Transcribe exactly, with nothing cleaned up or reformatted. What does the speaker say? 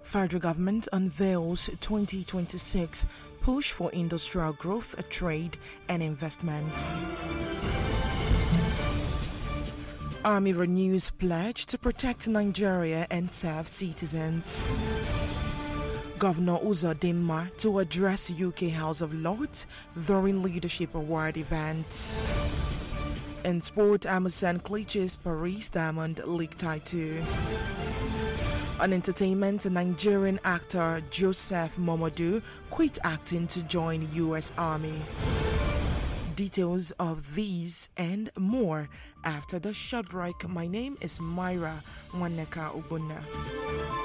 Federal government unveils twenty twenty-six push for industrial growth, trade and investment. Army renews pledge to protect Nigeria and serve citizens. Governor Uzodinma to address U K House of Lords during Leadership Award event. In sport, Amazon clinches Paris Diamond League title. On entertainment, Nigerian actor Joseph Momodu quit acting to join U S Army. Details of these and more after the short break. My name is Myra Waneka Ubuna.